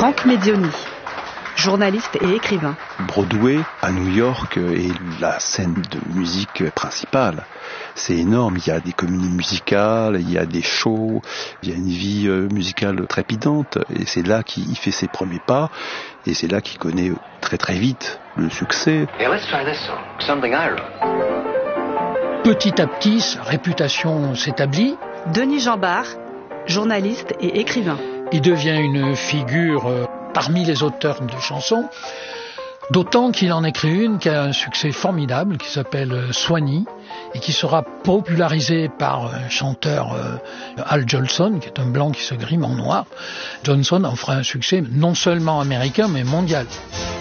Franck Medioni, journaliste et écrivain. Broadway à New York est la scène de musique principale. C'est énorme, il y a des comédies musicales, il y a des shows, il y a une vie musicale trépidante. Et c'est là qu'il fait ses premiers pas, et c'est là qu'il connaît très très vite le succès. Petit à petit, sa réputation s'établit. Denis Jambard, journaliste et écrivain. Il devient une figure parmi les auteurs de chansons, d'autant qu'il en écrit une qui a un succès formidable, qui s'appelle Swanee, et qui sera popularisée par un chanteur Al Jolson, qui est un blanc qui se grime en noir. Johnson en fera un succès non seulement américain, mais mondial.